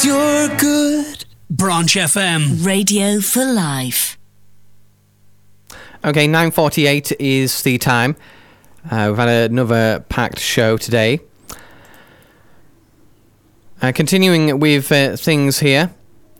You're good. Branch FM. Radio for life. Okay, 9:48 is the time. We've had another packed show today. Continuing with things here.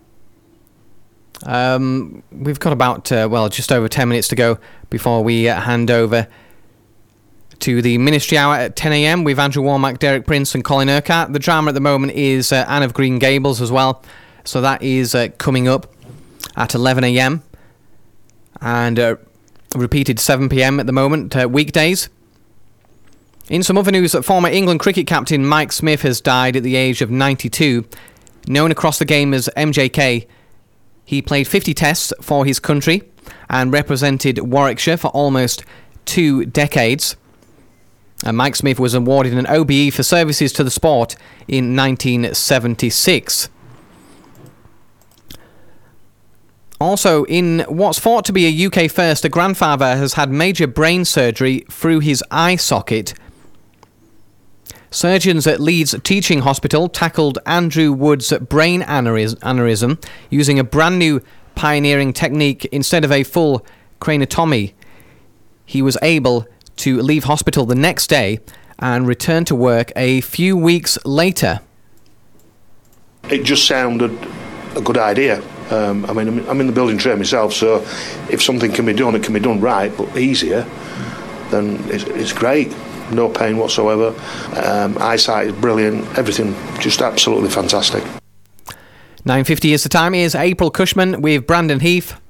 We've got about, just over 10 minutes to go before we hand over to the Ministry Hour at 10 a.m. with Andrew Womack, Derek Prince and Colin Urquhart. The drama at the moment is Anne of Green Gables as well. So that is coming up at 11 a.m. and repeated 7 p.m. at the moment, weekdays. In some other news, former England cricket captain Mike Smith has died at the age of 92. Known across the game as MJK, he played 50 tests for his country and represented Warwickshire for almost 2 decades. Mike Smith was awarded an OBE for services to the sport in 1976. Also, in what's thought to be a UK first, a grandfather has had major brain surgery through his eye socket. Surgeons at Leeds Teaching Hospital tackled Andrew Wood's brain aneurysm using a brand new pioneering technique instead of a full craniotomy. He was able to leave hospital the next day and return to work a few weeks later. It just sounded a good idea. I'm in the building trade myself, so if something can be done, it can be done right, but easier, then it's great. No pain whatsoever. Eyesight is brilliant. Everything just absolutely fantastic. 9:50 is the time. Here's April Cushman with Brandon Heath.